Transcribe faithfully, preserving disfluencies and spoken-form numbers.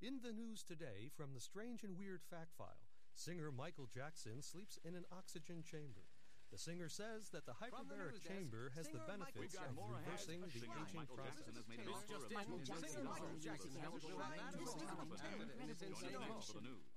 In the news today from the Strange and Weird Fact File, singer Michael Jackson sleeps in an oxygen chamber. The singer says that the hyperbaric chamber has the benefits of reversing the aging process. Michael Jackson has